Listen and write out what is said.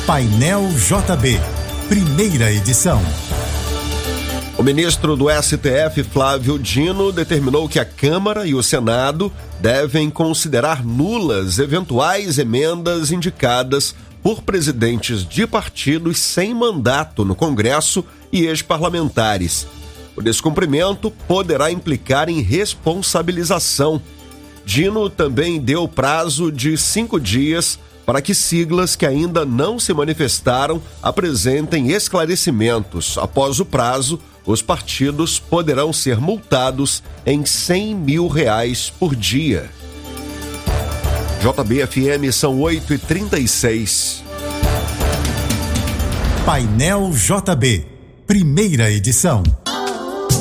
Painel JB, primeira edição. O ministro do STF, Flávio Dino, determinou que a Câmara e o Senado devem considerar nulas eventuais emendas indicadas por presidentes de partidos sem mandato no Congresso e ex-parlamentares. O descumprimento poderá implicar em responsabilização. Dino também deu prazo de 5 dias para que siglas que ainda não se manifestaram apresentem esclarecimentos. Após o prazo, os partidos poderão ser multados em R$100 mil por dia. JB-FM são 8h36. Painel JB, primeira edição.